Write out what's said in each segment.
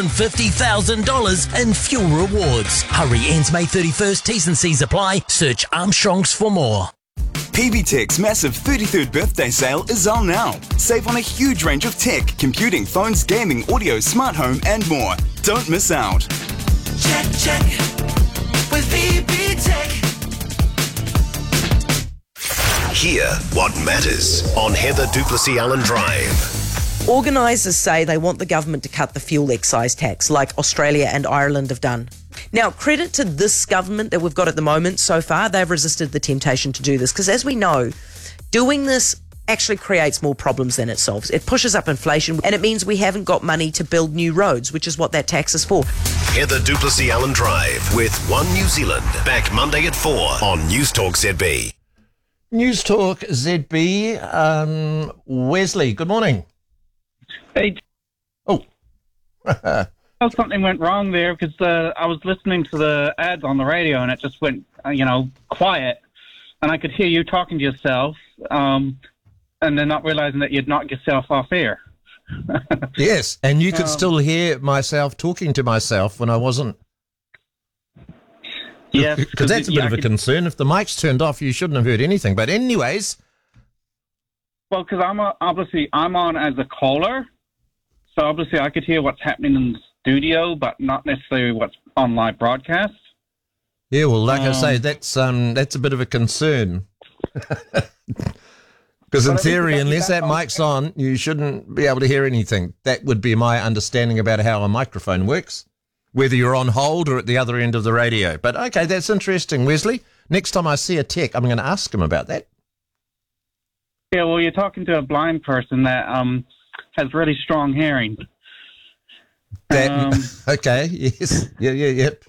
$50,000 in fuel rewards. Hurry, ends May 31st. T's and C's apply. Search Armstrongs for more. PBTech's massive 33rd birthday sale is on now. Save on a huge range of tech, computing, phones, gaming, audio, smart home and more. Don't miss out. Check with PBTech. Hear what matters on Heather Duplessis Allen Drive. Organisers say they want the government to cut the fuel excise tax, like Australia and Ireland have done. Now, credit to this government that we've got at the moment so far. They've resisted the temptation to do this because, as we know, doing this actually creates more problems than it solves. It pushes up inflation and it means we haven't got money to build new roads, which is what that tax is for. Heather Duplessis Allen Drive with One New Zealand. Back Monday at 4 on News Talk ZB. News Talk ZB. Wesley, good morning. Hey. Oh. Something went wrong there because I was listening to the ads on the radio and it just went, quiet. And I could hear you talking to yourself and then not realizing that you'd knocked yourself off air. Yes, and you could still hear myself talking to myself when I wasn't. Yes. Because that's a bit of a concern. If the mic's turned off, you shouldn't have heard anything. But anyways. Well, because I'm on as a caller. So obviously I could hear what's happening in the studio, but not necessarily what's on live broadcast. Yeah, well, like I say, that's a bit of a concern. Because in theory, unless that mic's on, you shouldn't be able to hear anything. That would be my understanding about how a microphone works, whether you're on hold or at the other end of the radio. But okay, that's interesting, Wesley. Next time I see a tech, I'm going to ask him about that. Yeah, well, you're talking to a blind person that has really strong hearing. Okay, yes. Yep.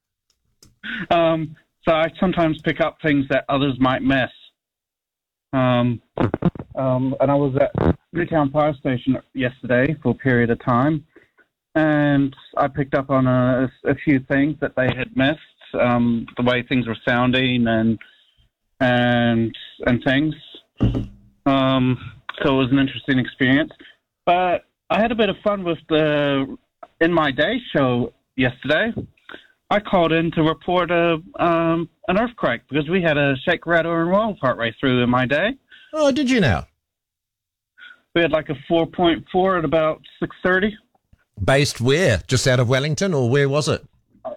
So I sometimes pick up things that others might miss. And I was at Newtown Power Station yesterday for a period of time, and I picked up on a few things that they had missed, the way things were sounding and things. So it was an interesting experience. But I had a bit of fun with the In My Day show yesterday. I called in to report an earthquake because we had a shake, rattle, and roll partway through in my day. Oh, did you now? We had like a 4.4 at about 6:30. Based where? Just out of Wellington, or where was it?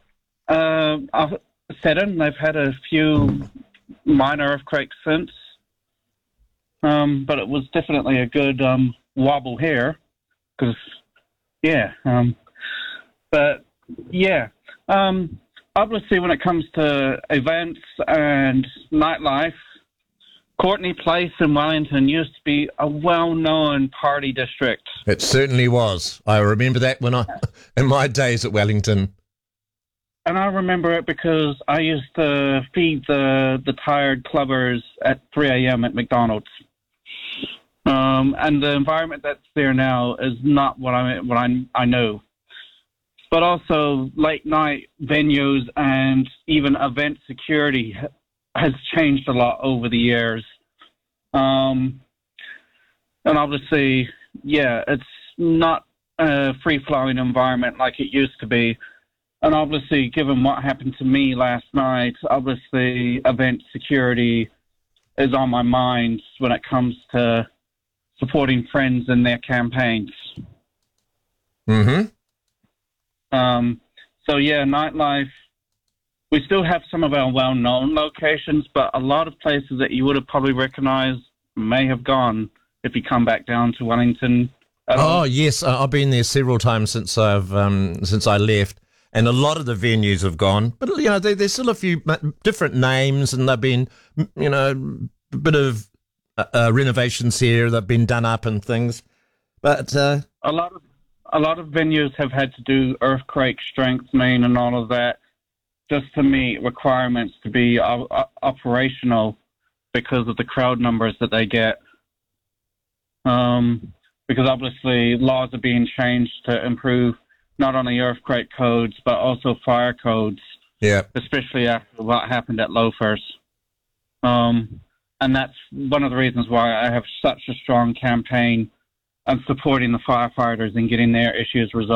Seddon. They've had a few minor earthquakes since, but it was definitely a good wobble here. Because, obviously when it comes to events and nightlife, Courtney Place in Wellington used to be a well-known party district. It certainly was. I remember that in my days at Wellington. And I remember it because I used to feed the tired clubbers at 3 a.m. at McDonald's. And the environment that's there now is not what I know. But also late night venues and even event security has changed a lot over the years. And obviously, it's not a free-flowing environment like it used to be. And obviously, given what happened to me last night, obviously event security is on my mind when it comes to supporting friends in their campaigns. Mm-hmm. Nightlife, we still have some of our well-known locations, but a lot of places that you would have probably recognized may have gone if you come back down to Wellington. Oh, yes. I've been there several times since I left, and a lot of the venues have gone. But, there's still a few different names, and they've been, a bit of renovations here. They've been done up and things. But a lot of venues have had to do earthquake strength main and all of that just to meet requirements to be operational because of the crowd numbers that they get. Because obviously laws are being changed to improve not only earthquake codes but also fire codes. Yeah. Especially after what happened at Loafers. And that's one of the reasons why I have such a strong campaign on supporting the firefighters and getting their issues resolved.